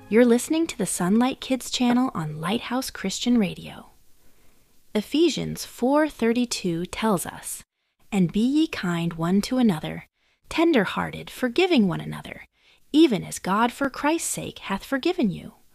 You're listening to the Sunlight Kids channel on Lighthouse Christian Radio. Ephesians 4:32 tells us, "And be ye kind one to another, tender-hearted, forgiving one another, even as God for Christ's sake hath forgiven you."